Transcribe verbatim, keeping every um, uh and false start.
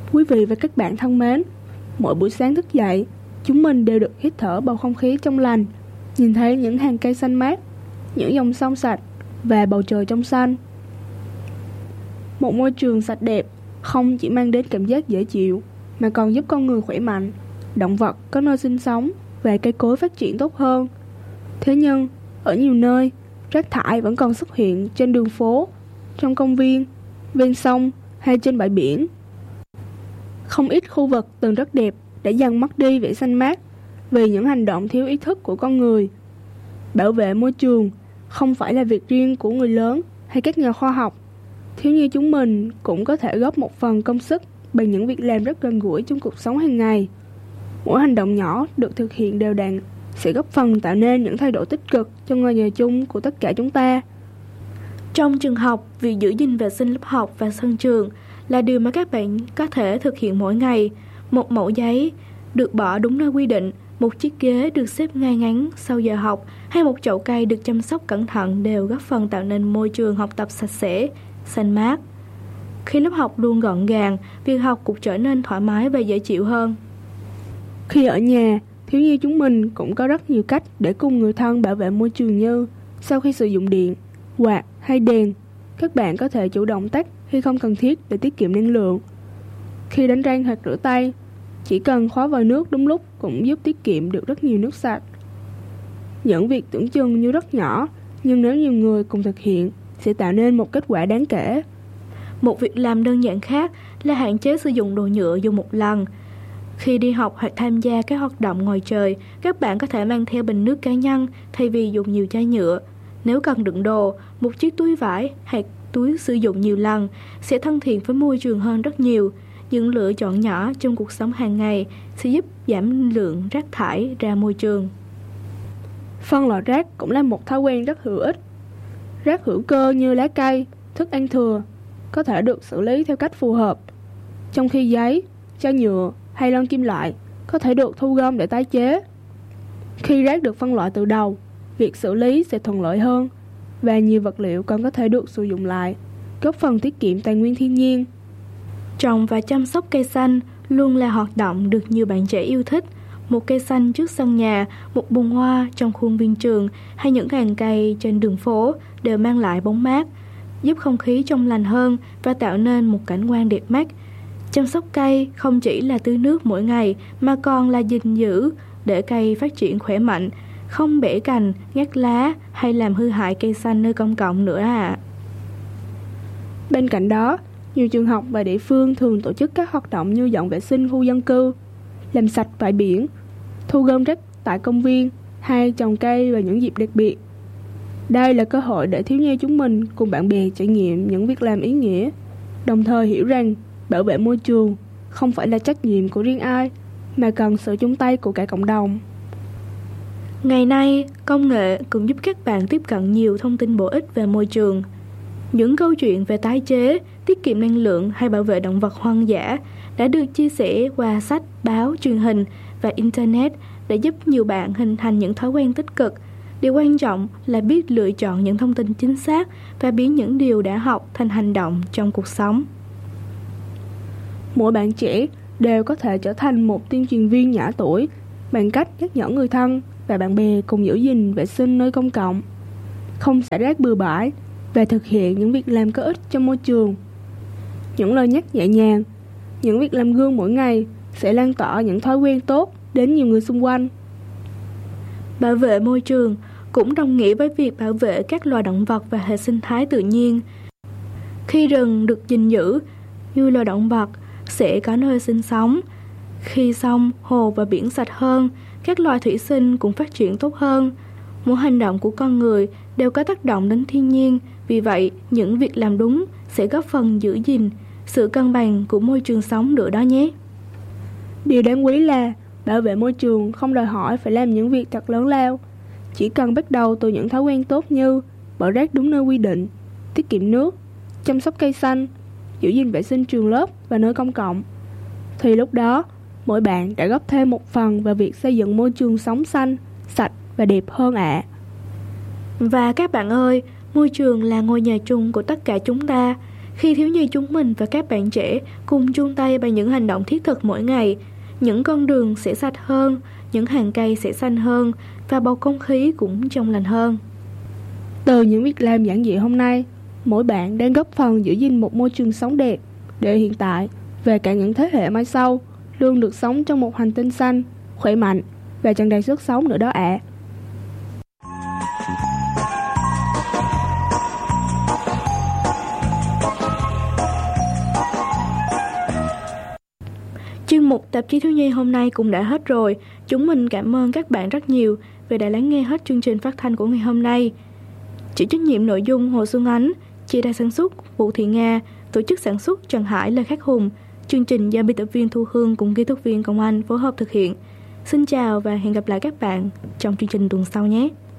Quý vị và các bạn thân mến, mỗi buổi sáng thức dậy, chúng mình đều được hít thở bầu không khí trong lành, nhìn thấy những hàng cây xanh mát, những dòng sông sạch và bầu trời trong xanh. Một môi trường sạch đẹp không chỉ mang đến cảm giác dễ chịu, mà còn giúp con người khỏe mạnh, động vật có nơi sinh sống và cây cối phát triển tốt hơn. Thế nhưng, ở nhiều nơi, rác thải vẫn còn xuất hiện trên đường phố, trong công viên, ven sông hay trên bãi biển. Không ít khu vực từng rất đẹp đã dần mất đi vẻ xanh mát vì những hành động thiếu ý thức của con người. Bảo vệ môi trường không phải là việc riêng của người lớn hay các nhà khoa học. Thiếu nhi chúng mình cũng có thể góp một phần công sức bằng những việc làm rất gần gũi trong cuộc sống hàng ngày. Mỗi hành động nhỏ được thực hiện đều đặn sẽ góp phần tạo nên những thay đổi tích cực cho ngôi nhà chung của tất cả chúng ta. Trong trường học, việc giữ gìn vệ sinh lớp học và sân trường là điều mà các bạn có thể thực hiện mỗi ngày. Một mẩu giấy được bỏ đúng nơi quy định, một chiếc ghế được xếp ngay ngắn sau giờ học, hay một chậu cây được chăm sóc cẩn thận đều góp phần tạo nên môi trường học tập sạch sẽ, xanh mát. Khi lớp học luôn gọn gàng, việc học cũng trở nên thoải mái và dễ chịu hơn. Khi ở nhà, thiếu nhi chúng mình cũng có rất nhiều cách để cùng người thân bảo vệ môi trường như sau khi sử dụng điện, quạt hay đèn, các bạn có thể chủ động tắt khi không cần thiết để tiết kiệm năng lượng. Khi đánh răng hoặc rửa tay, chỉ cần khóa vòi nước đúng lúc cũng giúp tiết kiệm được rất nhiều nước sạch. Những việc tưởng chừng như rất nhỏ, nhưng nếu nhiều người cùng thực hiện sẽ tạo nên một kết quả đáng kể. Một việc làm đơn giản khác là hạn chế sử dụng đồ nhựa dùng một lần. Khi đi học hoặc tham gia các hoạt động ngoài trời, các bạn có thể mang theo bình nước cá nhân thay vì dùng nhiều chai nhựa. Nếu cần đựng đồ, một chiếc túi vải hoặc túi sử dụng nhiều lần sẽ thân thiện với môi trường hơn rất nhiều. Những lựa chọn nhỏ trong cuộc sống hàng ngày sẽ giúp giảm lượng rác thải ra môi trường. Phân loại rác cũng là một thói quen rất hữu ích. Rác hữu cơ như lá cây, thức ăn thừa có thể được xử lý theo cách phù hợp, trong khi giấy, chai nhựa hay lon kim loại có thể được thu gom để tái chế. Khi rác được phân loại từ đầu, việc xử lý sẽ thuận lợi hơn và nhiều vật liệu còn có thể được sử dụng lại, góp phần tiết kiệm tài nguyên thiên nhiên. Trồng và chăm sóc cây xanh luôn là hoạt động được nhiều bạn trẻ yêu thích. Một cây xanh trước sân nhà, một bồn hoa trong khuôn viên trường hay những hàng cây trên đường phố đều mang lại bóng mát, giúp không khí trong lành hơn và tạo nên một cảnh quan đẹp mắt. Chăm sóc cây không chỉ là tưới nước mỗi ngày mà còn là gìn giữ để cây phát triển khỏe mạnh, không bẻ cành, ngắt lá hay làm hư hại cây xanh nơi công cộng nữa à. Bên cạnh đó, nhiều trường học và địa phương thường tổ chức các hoạt động như dọn vệ sinh khu dân cư, làm sạch bãi biển, thu gom rác tại công viên hay trồng cây vào những dịp đặc biệt. Đây là cơ hội để thiếu nhi chúng mình cùng bạn bè trải nghiệm những việc làm ý nghĩa, đồng thời hiểu rằng bảo vệ môi trường không phải là trách nhiệm của riêng ai, mà cần sự chung tay của cả cộng đồng. Ngày nay, công nghệ cũng giúp các bạn tiếp cận nhiều thông tin bổ ích về môi trường. Những câu chuyện về tái chế, tiết kiệm năng lượng hay bảo vệ động vật hoang dã đã được chia sẻ qua sách, báo, truyền hình và Internet để giúp nhiều bạn hình thành những thói quen tích cực. Điều quan trọng là biết lựa chọn những thông tin chính xác và biến những điều đã học thành hành động trong cuộc sống. Mỗi bạn trẻ đều có thể trở thành một tuyên truyền viên nhỏ tuổi bằng cách nhắc nhở người thân và bạn bè cùng giữ gìn vệ sinh nơi công cộng, không xả rác bừa bãi và thực hiện những việc làm có ích cho môi trường. Những lời nhắc nhẹ nhàng, những việc làm gương mỗi ngày sẽ lan tỏa những thói quen tốt đến nhiều người xung quanh. Bảo vệ môi trường cũng đồng nghĩa với việc bảo vệ các loài động vật và hệ sinh thái tự nhiên. Khi rừng được gìn giữ, như loài động vật sẽ có nơi sinh sống. Khi sông, hồ và biển sạch hơn, các loài thủy sinh cũng phát triển tốt hơn. Mỗi hành động của con người đều có tác động đến thiên nhiên, vì vậy những việc làm đúng sẽ góp phần giữ gìn sự cân bằng của môi trường sống nữa đó nhé. Điều đáng quý là bảo vệ môi trường không đòi hỏi phải làm những việc thật lớn lao. Chỉ cần bắt đầu từ những thói quen tốt như bỏ rác đúng nơi quy định, tiết kiệm nước, chăm sóc cây xanh, giữ gìn vệ sinh trường lớp và nơi công cộng, thì lúc đó mỗi bạn đã góp thêm một phần vào việc xây dựng môi trường sống xanh, sạch và đẹp hơn ạ. À. Và các bạn ơi, môi trường là ngôi nhà chung của tất cả chúng ta. Khi thiếu nhi chúng mình và các bạn trẻ cùng chung tay bằng những hành động thiết thực mỗi ngày, những con đường sẽ sạch hơn, những hàng cây sẽ xanh hơn và bầu không khí cũng trong lành hơn. Từ những việc làm giản dị hôm nay, mỗi bạn đang góp phần giữ gìn một môi trường sống đẹp để hiện tại và cả những thế hệ mai sau luôn được sống trong một hành tinh xanh, khỏe mạnh và tràn đầy sức sống nữa đó ạ. À. Chuyên mục Tạp chí Thiếu nhi hôm nay cũng đã hết rồi. Chúng mình cảm ơn các bạn rất nhiều vì đã lắng nghe hết chương trình phát thanh của ngày hôm nay. Chịu trách nhiệm nội dung Hồ Xuân Ánh, chỉ đạo sản xuất Vũ Thị Nga, tổ chức sản xuất Trần Hải, Lê Khắc Hùng, chương trình do biên tập viên Thu Hương cùng kỹ thuật viên Công Anh phối hợp thực hiện. Xin chào và hẹn gặp lại các bạn trong chương trình tuần sau nhé.